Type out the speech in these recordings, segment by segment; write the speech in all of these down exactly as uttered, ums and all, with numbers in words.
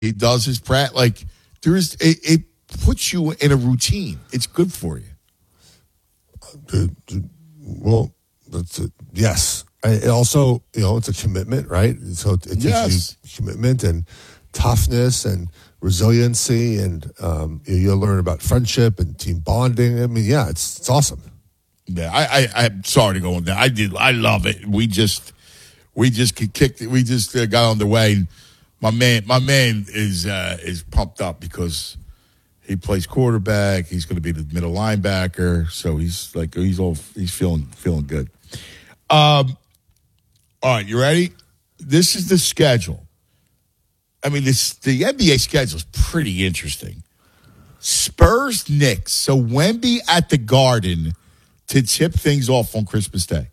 He does his practice. Like, there's, it, it puts you in a routine. It's good for you. Dude, dude, well, that's it. Yes. It also, you know, it's a commitment, right? So it teaches Yes. you commitment and toughness and resiliency, and um, you, you'll learn about friendship and team bonding. I mean, yeah, it's it's awesome. Yeah, I, I, I'm sorry to go on that. I did. I love it. We just, we just kicked it. We just uh, got on the way. My man, my man is uh, is pumped up because he plays quarterback. He's going to be the middle linebacker, so he's like he's all he's feeling feeling good. Um, all right, you ready? This is the schedule. I mean, this the N B A schedule is pretty interesting. Spurs, Knicks. So Wemby at the Garden to tip things off on Christmas Day.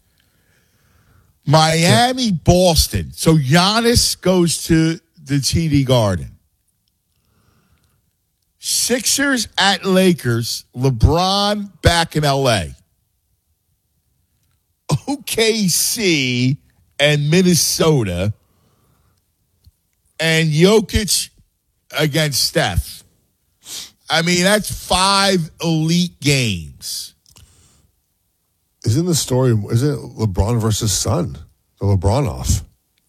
Miami, Boston. So Giannis goes to the T D Garden. Sixers at Lakers. LeBron back in L A. O K C and Minnesota. And Jokic against Steph. I mean, that's five elite games. Isn't the story, isn't it LeBron versus Son? The LeBron off.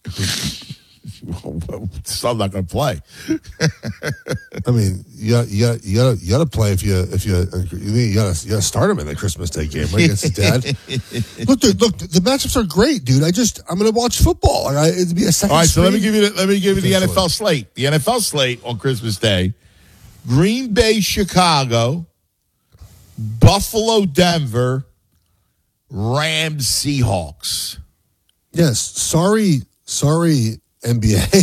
Son's not going to play. I mean, you got you got you got you got to play if you if you you got to you got to start him in the Christmas Day game right against his dad. Look, dude, look, the matchups are great, dude. I just I'm going to watch football. Like, I, it'd be a second. All right, so let me screen. give you the, let me give you the N F L slate. The N F L slate on Christmas Day: Green Bay, Chicago, Buffalo, Denver, Rams, Seahawks. Yes, sorry, sorry, N B A.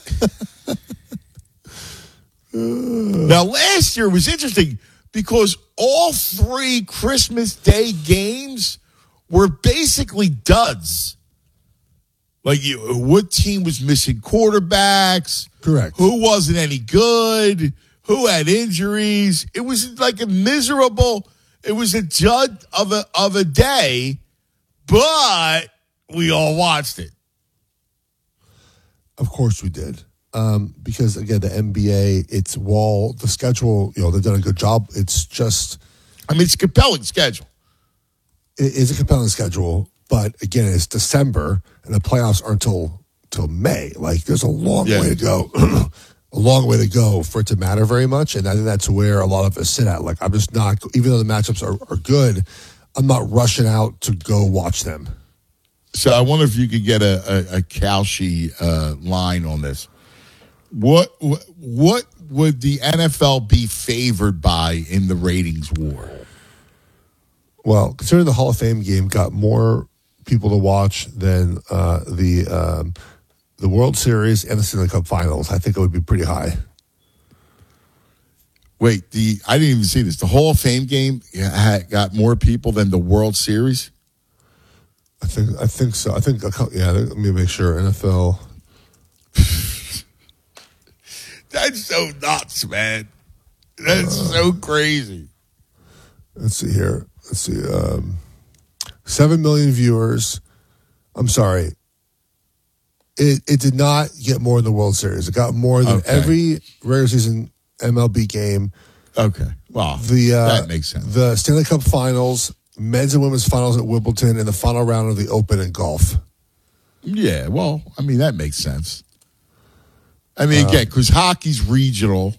Now, last year was interesting because all three Christmas Day games were basically duds. Like, you, what team was missing quarterbacks? Correct. Who wasn't any good? Who had injuries? It was like a miserable. It was a dud of a of a day, but we all watched it. Of course we did. Um, because, again, the N B A, it's wall, the schedule, you know, they've done a good job. It's just... I mean, it's a compelling schedule. It is a compelling schedule, but, again, it's December, and the playoffs aren't until, until May. Like, there's a long Yeah. way to go. a long way to go for it to matter very much, and I think that's where a lot of us sit at. Like, I'm just not... Even though the matchups are, are good, I'm not rushing out to go watch them. So I wonder if you could get a, a, a Kalshi uh, line on this. What what would the N F L be favored by in the ratings war? Well, considering the Hall of Fame game got more people to watch than uh, the um, the World Series and the Stanley Cup Finals, I think it would be pretty high. Wait, the I didn't even see this. The Hall of Fame game had, got more people than the World Series? I think I think so. I think yeah. Let me make sure. N F L. That's so nuts, man. That's uh, so crazy. Let's see here. Let's see. Um, Seven million viewers. I'm sorry. It it did not get more in the World Series. It got more than okay. every regular season M L B game. Okay. Well, the uh, that makes sense. The Stanley Cup Finals, men's and women's finals at Wimbledon, and the final round of the Open in golf. Yeah. Well, I mean that makes sense. I mean, again, because hockey's regional,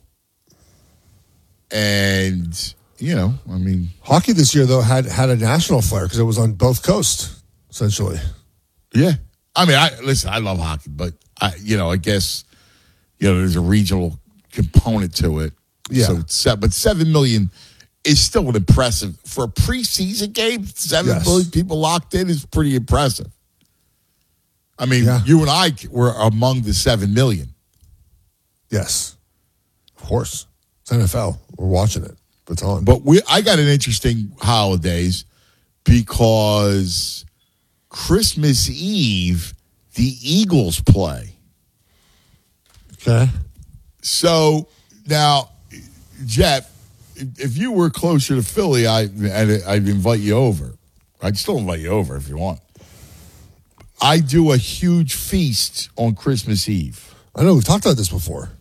and, you know, I mean. Hockey this year, though, had, had a national flair because it was on both coasts, essentially. Yeah. I mean, I listen, I love hockey, but, I, you know, I guess, you know, there's a regional component to it. Yeah. So, it's, but seven million is still an impressive. For a preseason game, seven yes. million people locked in is pretty impressive. I mean, yeah. you and I were among the seven million. Yes, of course. It's N F L. We're watching it. It's on. But we, I got an interesting holidays because Christmas Eve, the Eagles play. Okay. So now, Jeff, if you were closer to Philly, I, I'd, I'd invite you over. I'd still invite you over if you want. I do a huge feast on Christmas Eve. I know we've talked about this before.